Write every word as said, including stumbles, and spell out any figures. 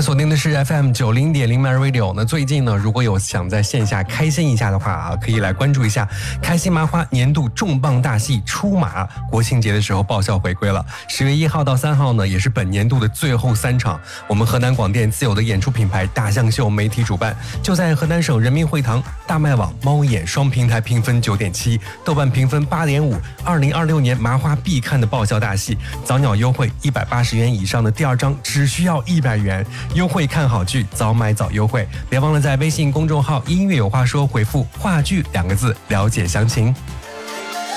锁定的是 F M 九零点零 My Radio。那最近呢，如果有想在线下开心一下的话啊，可以来关注一下开心麻花年度重磅大戏出马，国庆节的时候爆笑回归了。十月一号到三号呢，也是本年度的最后三场。我们河南广电自有的演出品牌大象秀媒体主办，就在河南省人民会堂、大麦网、猫眼双平台评分九点七，豆瓣评分八点五。二零二六年麻花必看的爆笑大戏，早鸟优惠一百八十元以上的第二张只需要一百元。优惠看好剧，早买早优惠！别忘了在微信公众号“音乐有话说”回复“话剧”两个字了解详情。